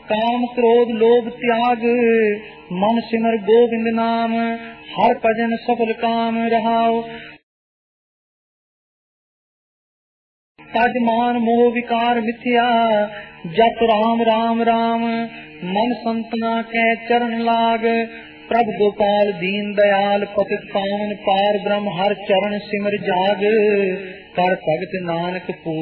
काम क्रोध लोभ त्याग, मन सिमर गोविंद नाम, हर भजन सफल काम रहाओ। तज मान मोह विकार मिथ्या, जप राम राम राम, मन संतना कै चरण लाग। प्रभु गोपाल दीन दयाल, पतित पावन पार ब्रह्म, हर चरण सिमर जाग। कर भगत नानक